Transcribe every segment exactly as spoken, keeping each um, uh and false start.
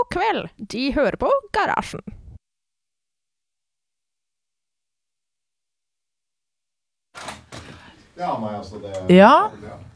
God kveld, de hører på Garasjen. Ja, nei, altså det... Ja.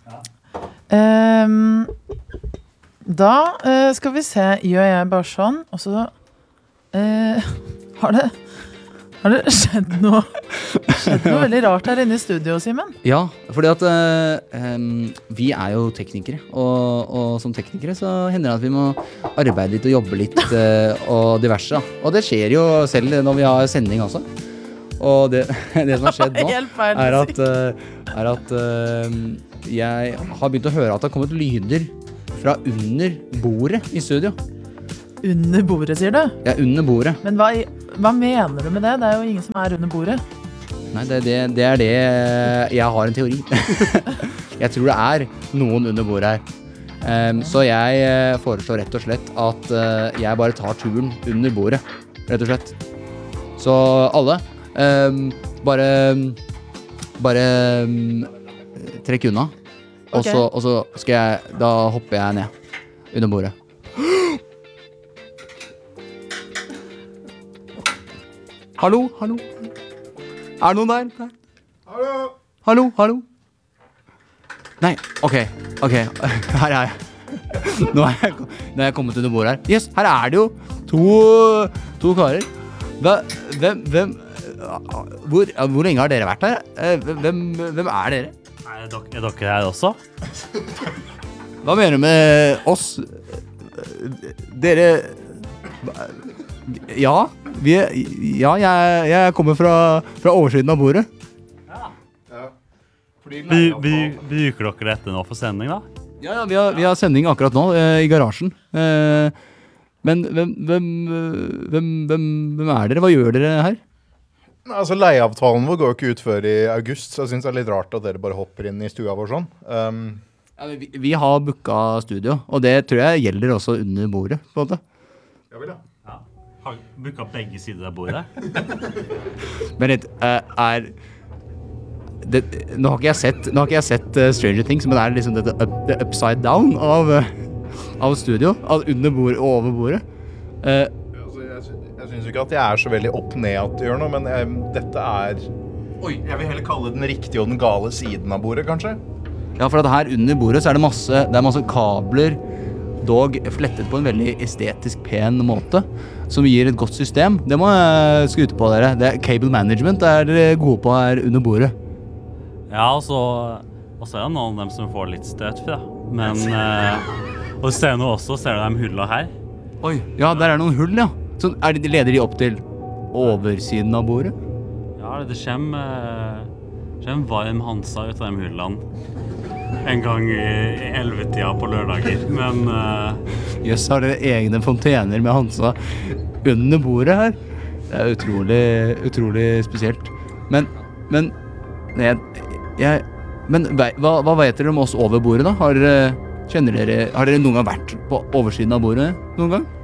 Um, da uh, skal vi se, gjør jeg bare sånn, og så uh, har det har det skjedd noe skjedd noe veldig rart her inne i studio, Simen? Ja, fordi at uh, um, vi er jo teknikere, og, og som teknikere så hender det at vi må arbeide litt og jobbe litt uh, og diverse. Og det skjer jo selv når vi har sending også. Og det, det som har skjedd nå er at, uh, er at uh, jeg har begynt å høre at det har kommet lyder fra under bordet i studio. Under bordet, sier du? Ja, under bordet. Men hva, hva mener du med det? Det er jo ingen som er under bordet. Nei, det, det, det er det jeg har en teori. Jeg tror det er noen under bordet her. Um, så jeg foreslår rett og slett at uh, jeg bare tar turen under bordet, rett og slett. Så alle, um, bare, bare um, trekk unna. Og, Okay. så, og så skal jeg, da hopper jeg ned under bordet. Hallo, hallo. Er det noen der? der? Hallo! Hallo, hallo. Nei, ok, ok, her er jeg. Nå er jeg, nå er jeg kommet under bordet her. Yes, her er det jo to, to karer. Hva, hvem, hvem, hvor, hvor lenge har dere vært her? Hvem, hvem er dere? Er dere, er dere her også? Hva mener du med oss? Dere... Ja, vi, ja jeg, jeg kommer fra, fra oversiden av bordet. Ja. By- by- Bruker dere dette nå for sending da? Ja, ja vi, har, vi har sending akkurat nå eh, i garasjen. Eh, men hvem, hvem, hvem, hvem, hvem er dere? Hva gjør dere her? Altså, leieavtalen vår går jo ikke ut før i august, så jeg synes det er litt rart at dere bare hopper inn i stua vår sånn. Um, Ja, vi, vi har booket studio, og det tror jeg gjelder også under bordet, på en måte. ja vel, ja. Ja. Har brukt begge sider av bordet? Men litt, uh, er... Det, nå har ikke jeg sett, nå har ikke jeg sett uh, Stranger Things, men det er liksom det, det, up, det upside down av, uh, av studio, av under bordet og over bordet. Uh, Altså, jeg, sy- jeg synes jo ikke at jeg er så veldig opp ned at det gjør noe, men um, dette er... Oi, jeg vil heller kalle den riktige og den gale siden av bordet, kanskje? ja, for at her under bordet så er det masse, det er masse kabler, dog flettet på en veldig estetisk pen måte, som gir et godt system. Det må jeg skryte på dere. Det er cable management, det er dere gode på her under bordet. Ja, og så, og så er det noen av dem som får litt støt fra. Men, eh, og du ser nå også, ser du de hullene her? Oi, ja, der er noen hull, ja. Så er de, leder de opp til oversiden av bordet? Ja, det kommer, eh, kommer varm Hansa ut av de hullene. En gang i, i elvetida på lørdager, men... Uh, Jøss, har dere egne fontener med Hansa under bordet her? Det er utrolig, utrolig spesielt. Men, men, nei, jeg, jeg, men vei- hva, hva vet dere om oss over bordet da? Har dere, kjenner dere, har dere noen gang vært på oversiden av bordet noen gang?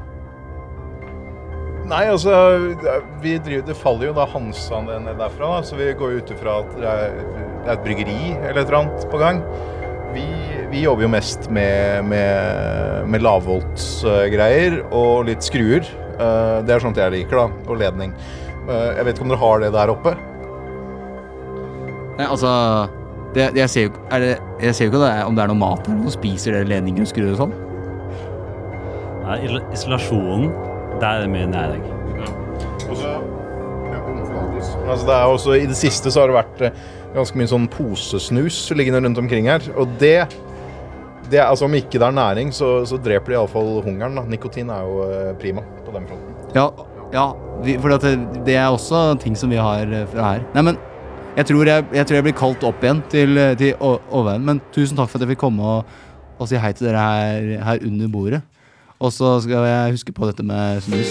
Nei, altså, vi driver, det faller jo da Hansa ned derfra, da, så vi går ut ifra at det er, det er et bryggeri eller et eller annet på gang. Vi, vi jobber jo mest med, med, med lavvoltsgreier og litt skruer. Uh, det er sånt jeg liker da, og ledning. Uh, jeg vet ikke om dere har det der oppe? Nei, altså, det, jeg ser jo, er det, jeg ser jo ikke det, om det er noe mat her, som spiser dere ledninger og skruer og sånn. ja, il- isolasjonen, der er det mye næring. Og så, ja, altså det er også, i det siste så har det vært eh, ganske mye sånn posesnus liggende rundt omkring her, og det, det er, altså om ikke det er næring, så, så dreper det i alle fall hungeren da. Nikotin er jo eh, prima på den fronten. Ja, ja, vi, for at det, det er også ting som vi har eh, fra her. Nei, men jeg tror jeg, jeg, tror jeg blir kalt opp igjen til, til å- overveien, men tusen takk for at jeg fikk komme og, og si hei til dere her, her under bordet. Og så skal jeg huske på dette med snus.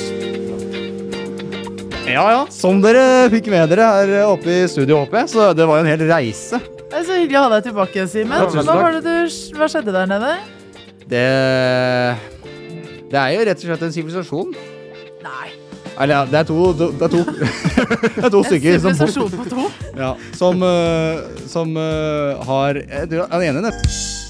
Ja, ja, som dere fikk med dere her oppe i studio, håper jeg, så det var jo en hel reise. Det er så hyggelig å ha deg tilbake, Simen. Ja, tusen hva, takk. var det du, hva skjedde der nede? Det, det er jo rett og slett en sivilisasjon. Nei. Eller ja, det er to, det er to, det er to stykker En som, sivilisasjon på to? ja, som, eh, som eh, har, jeg tror, den ene nett.